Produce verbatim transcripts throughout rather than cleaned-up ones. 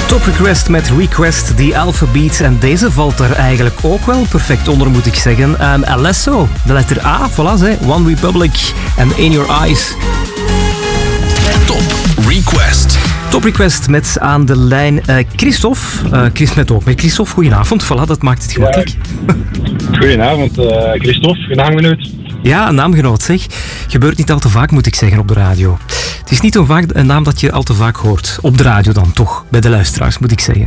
Top Request met Request, The Alphabeat. En deze valt er eigenlijk ook wel perfect onder, moet ik zeggen. Um, Alesso, de letter A, voilà, hè. One Republic en In Your Eyes. Top Request. Top Request met aan de lijn uh, Christophe. Uh, Chris met ook met Christophe, goedenavond. Voilà, dat maakt het gemakkelijk. Ja, goedenavond, uh, Christophe, je naamgenoot. Ja, een naamgenoot, zeg. Gebeurt niet al te vaak, moet ik zeggen, op de radio. Het is niet een, vaak, een naam dat je al te vaak hoort. Op de radio dan, toch? Bij de luisteraars, moet ik zeggen.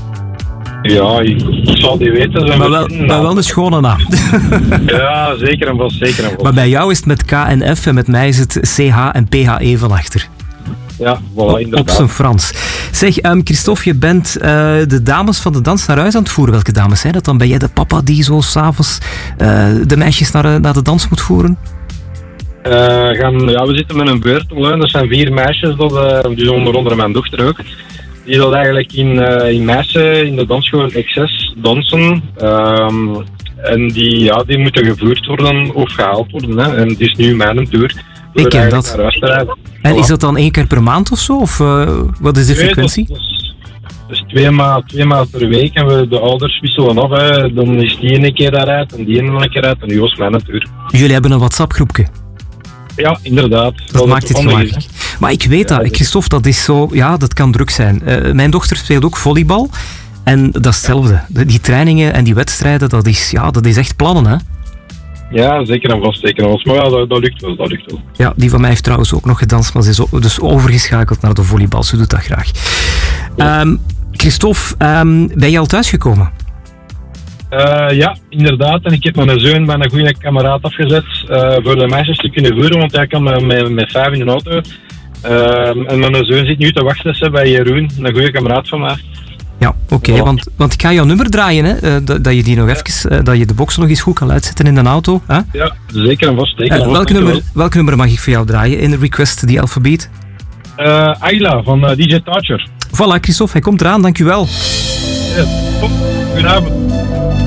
Ja, ik, ik zal die weten. Zo maar, wel, maar wel een schone naam. Ja, zeker en vast, zeker en vast. Maar bij jou is het met K en F en met mij is het C H en P H E van achter. Ja, voilà, inderdaad. Op zijn Frans. Zeg, um, Christophe, je bent uh, de dames van de dans naar huis aan het voeren. Welke dames zijn dat dan? Ben jij de papa die zo s'avonds uh, de meisjes naar, uh, naar de dans moet voeren? Uh, gaan, ja, we zitten met een beurt. Dat zijn vier meisjes, dat, uh, dus onder andere mijn dochter ook. Die dat eigenlijk in, uh, in Meissen, in de dansschool Excess, dansen. Um, en die, ja, die moeten gevoerd worden of gehaald worden. Hè. En het is nu mijn tour. Ik ken dat. En voilà. Is dat dan één keer per maand of zo? Of uh, wat is de nee, frequentie? Dat is, dat is twee maal twee maal per week en we de ouders wisselen af. Hè. Dan is die een keer daaruit en die een keer uit en nu was mijn tour. Jullie hebben een WhatsApp-groepje? Ja, inderdaad. Dat, dat maakt het gemakkelijk. Maar ik weet ja, dat, Christophe, dat is zo... Ja, dat kan druk zijn. Uh, mijn dochter speelt ook volleybal. En dat is hetzelfde. Die trainingen en die wedstrijden, dat is, ja, dat is echt plannen, hè? Ja, zeker en vast, zeker en vast. Maar ja, dat, dat lukt wel, dat lukt wel. Ja, die van mij heeft trouwens ook nog gedanst, maar ze is ook, dus overgeschakeld naar de volleybal. Ze doet dat graag. Ja. Um, Christophe, um, ben je al thuisgekomen? Uh, ja, inderdaad. En ik heb mijn zoon bij een goede kameraad afgezet uh, voor de meisjes te kunnen voeren, want hij kan met, met, met vijf in de auto. Uh, en mijn zoon zit nu te wachten bij Jeroen, een goede kameraad van mij. Ja, oké, okay, want, want ik ga jouw nummer draaien, hè? Uh, dat, dat je die nog ja. even, uh, dat je de boxen nog eens goed kan uitzetten in de auto. Hè? Ja, zeker en vast. Zeker uh, welk, vast nummer, welk nummer mag ik voor jou draaien in de Request, die Alphabeat? Uh, Ayla van uh, D J Toucher. Voilà, Christophe, hij komt eraan, dankjewel. Ja, top. Goedenavond.